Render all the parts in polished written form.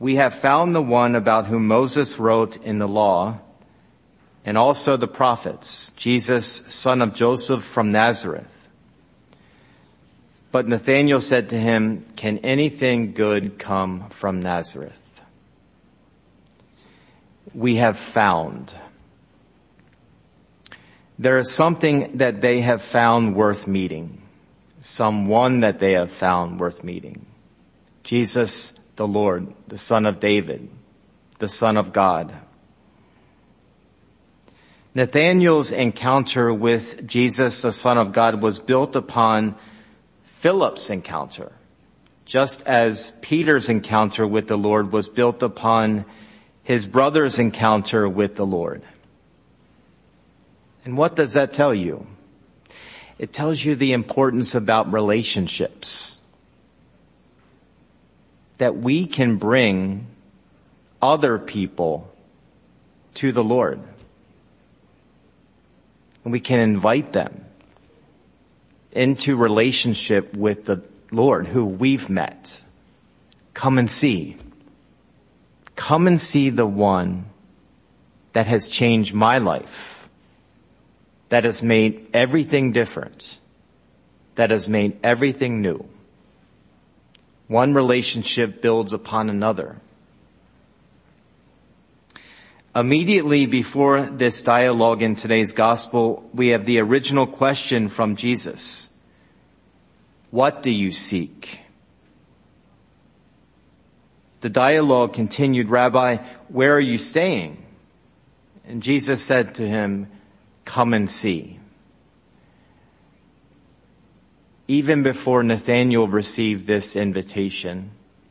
"We have found the one about whom Moses wrote in the law, and also the prophets, Jesus, son of Joseph from Nazareth." But Nathanael said to him, "Can anything good come from Nazareth?" We have found. There is something that they have found worth meeting. Someone that they have found worth meeting. Jesus, the Lord, the Son of David, the Son of God. Nathanael's encounter with Jesus, the Son of God, was built upon Philip's encounter, just as Peter's encounter with the Lord was built upon his brother's encounter with the Lord. And what does that tell you? It tells you the importance about relationships. That we can bring other people to the Lord. And we can invite them into relationship with the Lord who we've met. Come and see. Come and see the one that has changed my life, that has made everything different, that has made everything new. One relationship builds upon another. Immediately before this dialogue in today's gospel, we have the original question from Jesus. What do you seek? The dialogue continued, "Rabbi, where are you staying?" And Jesus said to him, "Come and see." Even before Nathanael received this invitation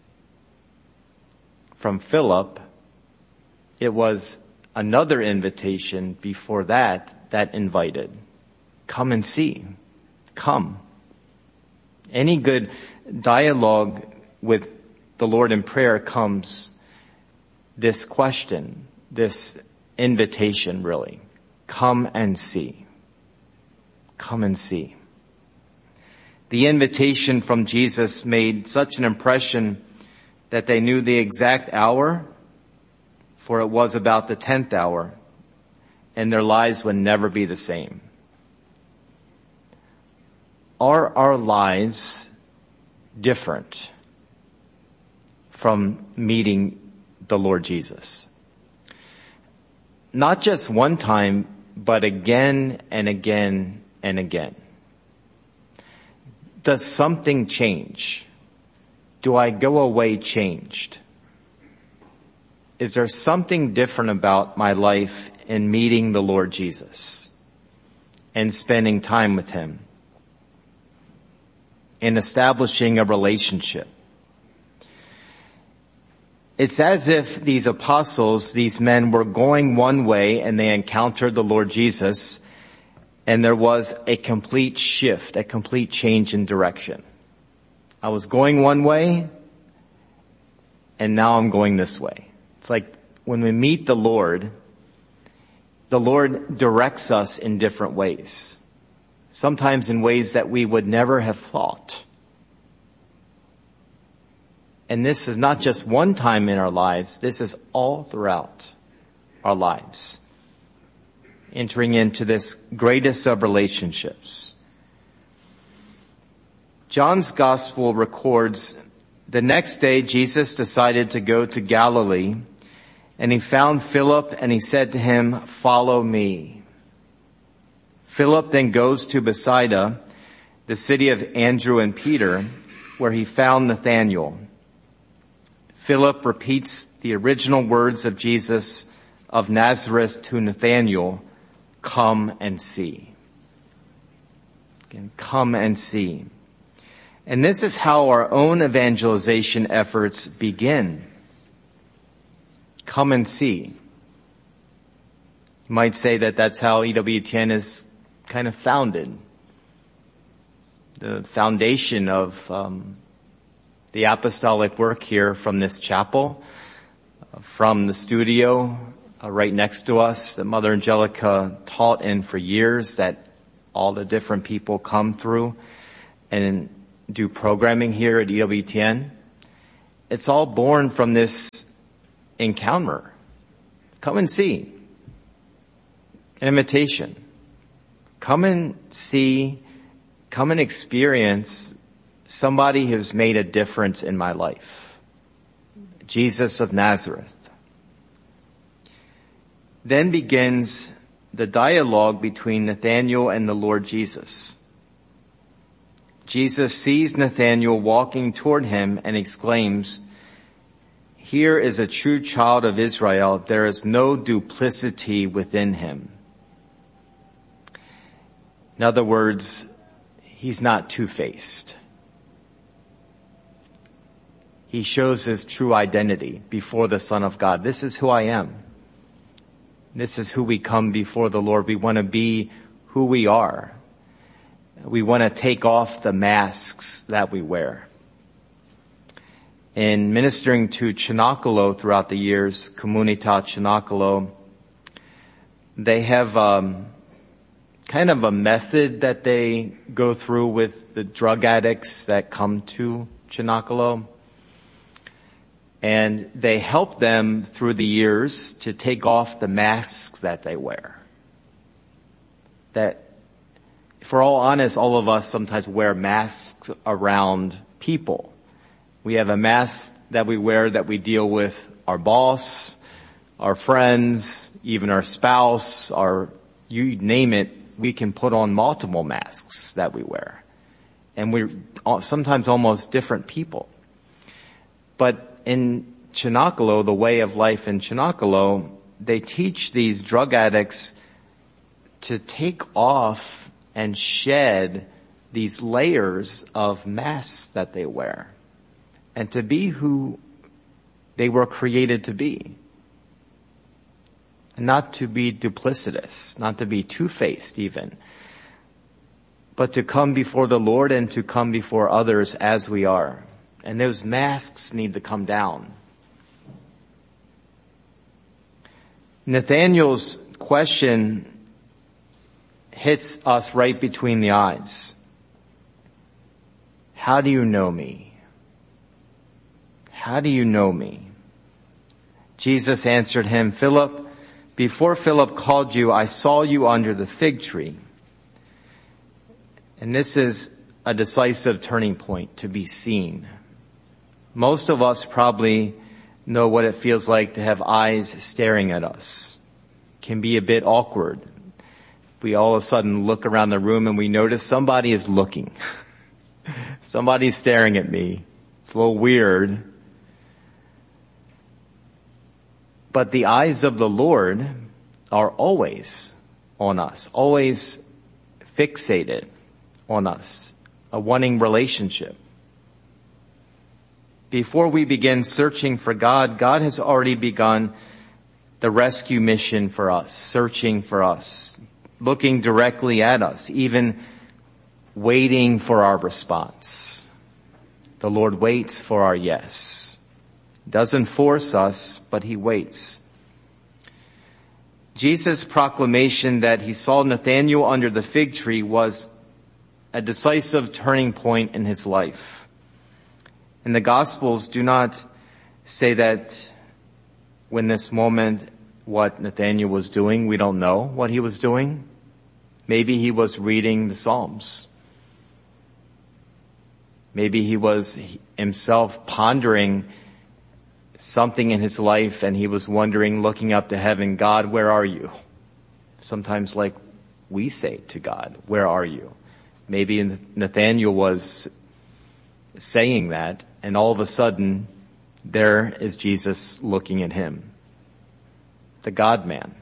from Philip, it was another invitation before that invited. Come and see. Come. Any good dialogue with the Lord in prayer comes this question, this invitation really. Come and see. Come and see. The invitation from Jesus made such an impression that they knew the exact hour, for it was about the 10th hour, and their lives would never be the same. Are our lives different from meeting the Lord Jesus? Not just one time, but again and again and again. Does something change? Do I go away changed? Is there something different about my life in meeting the Lord Jesus and spending time with Him and establishing a relationship? It's as if these apostles, these men, were going one way and they encountered the Lord Jesus, and there was a complete shift, a complete change in direction. I was going one way, and now I'm going this way. It's like when we meet the Lord directs us in different ways. Sometimes in ways that we would never have thought. And this is not just one time in our lives, this is all throughout our lives. Entering into this greatest of relationships. John's gospel records the next day Jesus decided to go to Galilee, and he found Philip and he said to him, "Follow me." Philip then goes to Bethsaida, the city of Andrew and Peter, where he found Nathanael. Philip repeats the original words of Jesus of Nazareth to Nathanael, "Come and see." Again, come and see. And this is how our own evangelization efforts begin. Come and see. You might say that that's how EWTN is kind of founded. The foundation of the apostolic work here from this chapel, from the studio right next to us that Mother Angelica taught in for years, that all the different people come through and do programming here at EWTN. it's all born from this encounter. Come and see. An invitation. Come and see, come and experience somebody who's made a difference in my life. Jesus of Nazareth. Then begins the dialogue between Nathanael and the Lord Jesus. Jesus sees Nathanael walking toward him and exclaims, "Here is a true child of Israel. There is no duplicity within him." In other words, he's not two-faced. He shows his true identity before the Son of God. This is who I am. This is who we come before the Lord. We want to be who we are. We want to take off the masks that we wear. In ministering to Cenacolo throughout the years, Comunità Cenacolo, they have kind of a method that they go through with the drug addicts that come to Cenacolo. And they help them through the years to take off the masks that they wear. That, if we're all honest, all of us sometimes wear masks around people. We have a mask that we wear that we deal with our boss, our friends, even our spouse, you name it, we can put on multiple masks that we wear. And we're sometimes almost different people. But in Cenacolo, the way of life in Cenacolo, they teach these drug addicts to take off and shed these layers of masks that they wear and to be who they were created to be. And not to be duplicitous, not to be two-faced even, but to come before the Lord and to come before others as we are. And those masks need to come down. Nathanael's question hits us right between the eyes. How do you know me? How do you know me? Jesus answered him, "Philip, before Philip called you, I saw you under the fig tree." And this is a decisive turning point, to be seen. Most of us probably know what it feels like to have eyes staring at us. It can be a bit awkward. We all of a sudden look around the room and we notice somebody is looking. Somebody's staring at me. It's a little weird. But the eyes of the Lord are always on us, always fixated on us, a wanting relationship. Before we begin searching for God, God has already begun the rescue mission for us, searching for us, looking directly at us, even waiting for our response. The Lord waits for our yes. Doesn't force us, but he waits. Jesus' proclamation that he saw Nathanael under the fig tree was a decisive turning point in his life. And the Gospels do not say that when this moment, what Nathanael was doing. We don't know what he was doing. Maybe he was reading the Psalms. Maybe he was himself pondering something in his life and he was wondering, looking up to heaven, "God, where are you?" Sometimes like we say to God, "Where are you?" Maybe Nathanael was saying that, and all of a sudden, there is Jesus looking at him, the God-man.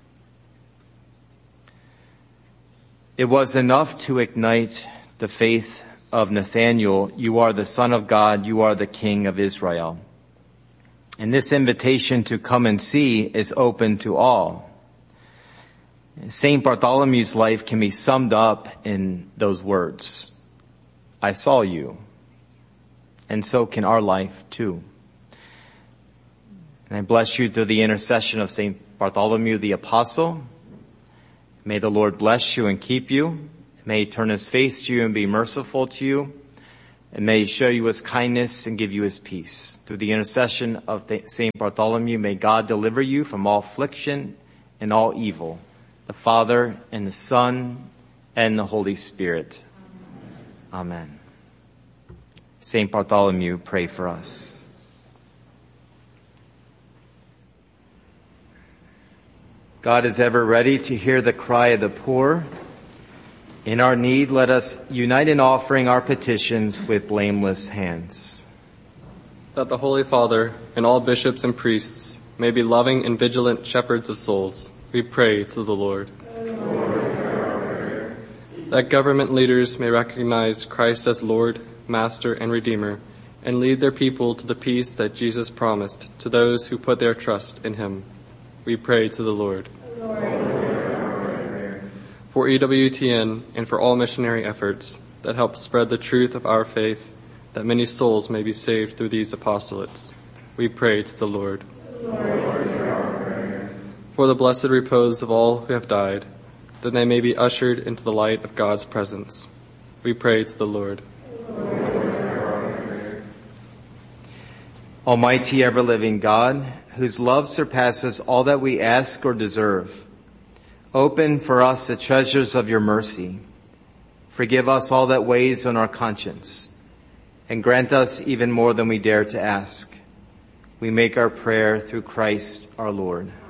It was enough to ignite the faith of Nathanael. You are the Son of God, you are the King of Israel. And this invitation to come and see is open to all. St. Bartholomew's life can be summed up in those words. I saw you. And so can our life too. And I bless you through the intercession of St. Bartholomew the Apostle. May the Lord bless you and keep you. May he turn his face to you and be merciful to you. And may he show you his kindness and give you his peace. Through the intercession of St. Bartholomew, may God deliver you from all affliction and all evil, the Father and the Son and the Holy Spirit. Amen. St. Bartholomew, pray for us. God is ever ready to hear the cry of the poor. In our need, let us unite in offering our petitions with blameless hands. That the Holy Father and all bishops and priests may be loving and vigilant shepherds of souls, we pray to the Lord. That government leaders may recognize Christ as Lord, Master, and Redeemer, and lead their people to the peace that Jesus promised to those who put their trust in him. We pray to the Lord. For EWTN and for all missionary efforts that help spread the truth of our faith, that many souls may be saved through these apostolates, we pray to the Lord. For the blessed repose of all who have died, that they may be ushered into the light of God's presence, we pray to the Lord. Almighty ever-living God, whose love surpasses all that we ask or deserve, open for us the treasures of your mercy. Forgive us all that weighs on our conscience, and grant us even more than we dare to ask. We make our prayer through Christ our Lord.